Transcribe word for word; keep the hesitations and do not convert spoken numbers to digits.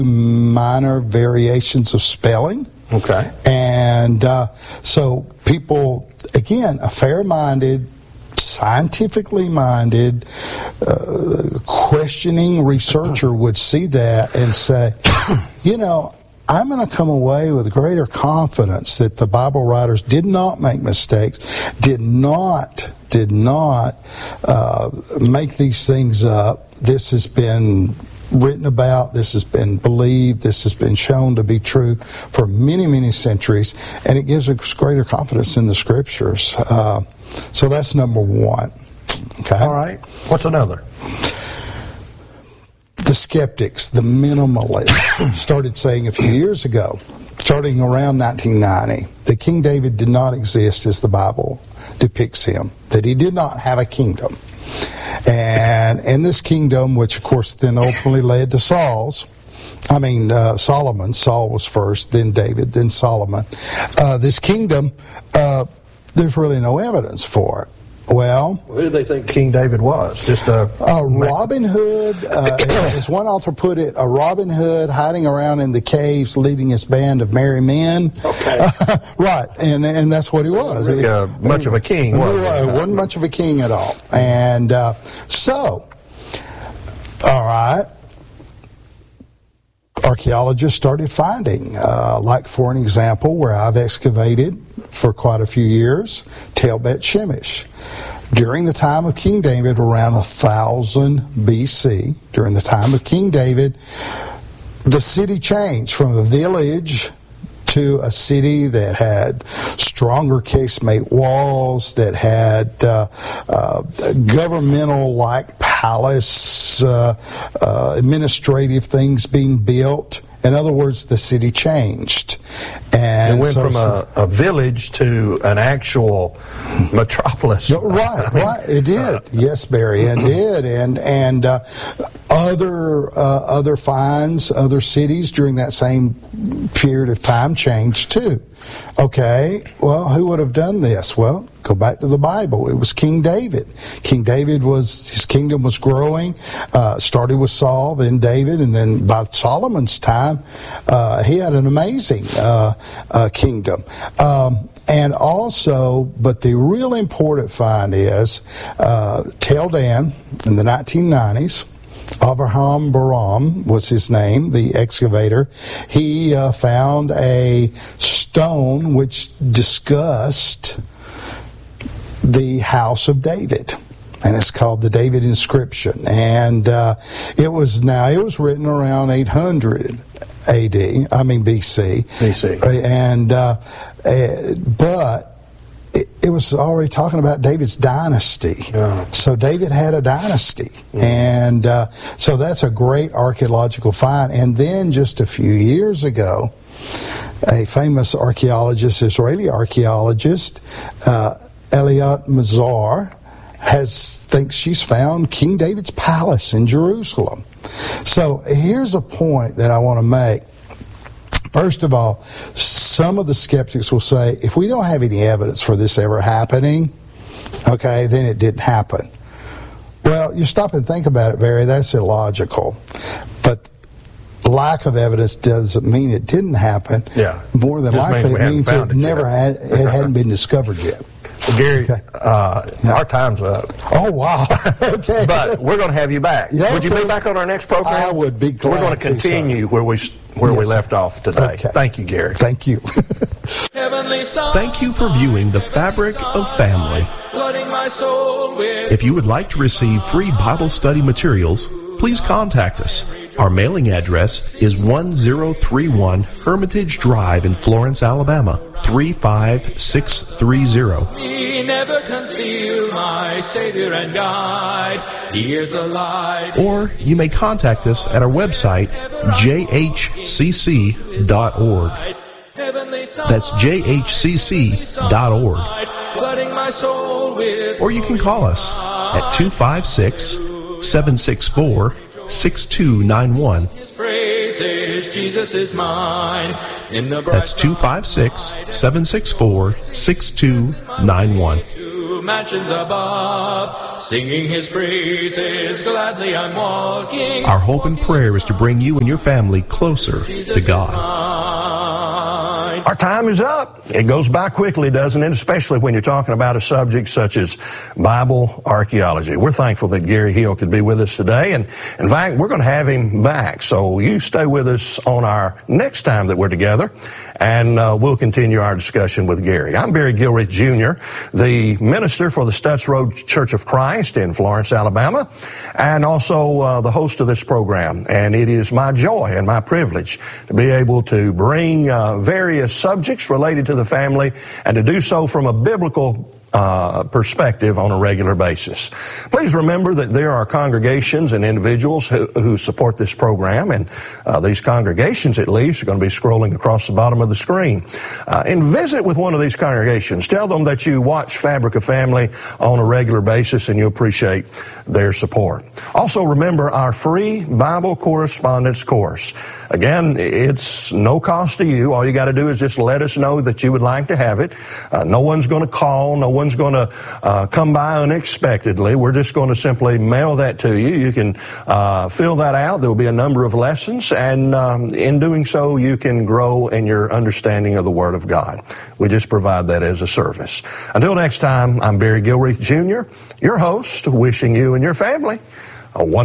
minor variations of spelling. Okay. And uh, so people, again, a fair-minded, scientifically minded, uh, questioning researcher would see that and say, you know, I'm going to come away with greater confidence that the Bible writers did not make mistakes, did not, did not uh, make these things up. This has been written about, this has been believed, this has been shown to be true for many, many centuries, and it gives us greater confidence in the Scriptures. Uh, so that's number one. Okay. All right. What's another? The skeptics, the minimalists, started saying a few years ago, starting around nineteen ninety, that King David did not exist as the Bible depicts him, that he did not have a kingdom. And in this kingdom, which of course then ultimately led to Saul's, I mean uh, Solomon, Saul was first, then David, then Solomon. Uh, this kingdom, uh, there's really no evidence for it. Well, who do they think King David was? Just a uh, Robin Hood, uh, as, as one author put it, a Robin Hood hiding around in the caves, leading his band of merry men. Okay, right, and and that's what he was. Really, uh, much of a king. Wasn't he? Wasn't much of a king at all. And uh, so, all right. Archaeologists started finding, uh, like for an example, where I've excavated for quite a few years, Tel Bet Shemesh. During the time of King David, around one thousand B C, during the time of King David, the city changed from a village to a city that had stronger casemate walls, that had uh, uh, governmental-like palace, uh, uh, administrative things being built. In other words, the city changed. And it went so, from a, a village to an actual metropolis. Right, right. It did. Yes, Barry, it did. And and uh, other uh, other finds, other cities during that same period of time changed too. Okay, well, who would have done this? Well, go back to the Bible. It was King David. King David was, his kingdom was growing. Uh, started with Saul, then David, and then by Solomon's time, uh, he had an amazing uh, uh, kingdom. Um, and also, but the real important find is uh, Tel Dan in the nineteen nineties. Avraham Baram was his name, the excavator. He uh, found a stone which discussed the house of David, and it's called the David inscription. And uh, it was now it was written around eight hundred A D. I mean B C. B C. And uh, uh, but. It, it was already talking about David's dynasty. Yeah. So David had a dynasty. Mm. And uh, so that's a great archaeological find. And then just a few years ago, a famous archaeologist, Israeli archaeologist, uh, Elliot Mazar, has thinks she's found King David's palace in Jerusalem. So here's a point that I want to make. First of all, some of the skeptics will say, if we don't have any evidence for this ever happening, okay, then it didn't happen. Well, you stop and think about it, Barry, that's illogical. But lack of evidence doesn't mean it didn't happen. Yeah. More than Just likely, means it means it, it never yet. had, it hadn't been discovered yet. Well, Gary, okay. uh, yeah. our time's up. Oh, wow. Okay. But we're going to have you back. Yeah, would you okay. be back on our next program? I would be glad We're going to continue to, where we where yes. we left off today. Okay. Thank you, Gary. Thank you. Thank you for viewing The Fabric of Family. If you would like to receive free Bible study materials, please contact us. Our mailing address is one zero three one Hermitage Drive in Florence, Alabama, three five six three zero. Never conceal my Savior and guide. He is a light. Or you may contact us at our website, j h c c dot org. That's j h c c dot org. Or you can call us at two five six, seven six four, six two nine one. Jesus is mine. That's two five six, seven six four, six two nine one. to mansions above, singing his praises, gladly I'm walking. Our hope and prayer is to bring you and your family closer to God. Our time is up. It goes by quickly, doesn't it? Especially when you're talking about a subject such as Bible archaeology. We're thankful that Gary Hill could be with us today. And in fact, we're going to have him back. So you stay with us on our next time that we're together, and uh, we'll continue our discussion with Gary. I'm Barry Gilreath Junior, the minister for the Stutz Road Church of Christ in Florence, Alabama, and also uh, the host of this program. And it is my joy and my privilege to be able to bring uh, various subjects related to the family, and to do so from a biblical Uh, perspective on a regular basis. Please remember that there are congregations and individuals who, who support this program, and uh, these congregations, at least, are going to be scrolling across the bottom of the screen. Uh, and visit with one of these congregations. Tell them that you watch Fabric of Family on a regular basis, and you appreciate their support. Also, remember our free Bible correspondence course. Again, it's no cost to you. All you got to do is just let us know that you would like to have it. Uh, no one's going to call. No one's going to uh, come by unexpectedly. We're just going to simply mail that to you. You can uh, fill that out. There will be a number of lessons, and um, in doing so, you can grow in your understanding of the Word of God. We just provide that as a service. Until next time, I'm Barry Gilreath Junior, your host, wishing you and your family a wonderful